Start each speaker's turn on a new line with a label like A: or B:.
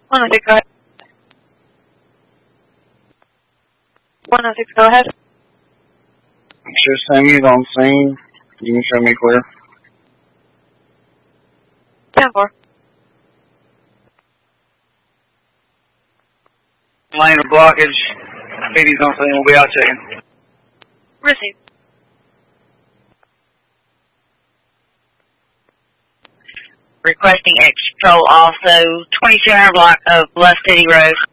A: 106, go ahead. 106, go ahead.
B: Sure, Sammy's on scene. You can show me clear.
A: 10-4.
B: Lane of blockage. PD's on scene. We'll be out checking.
A: Receive.
C: Requesting extra patrol also 2700 block of Bluff City Road.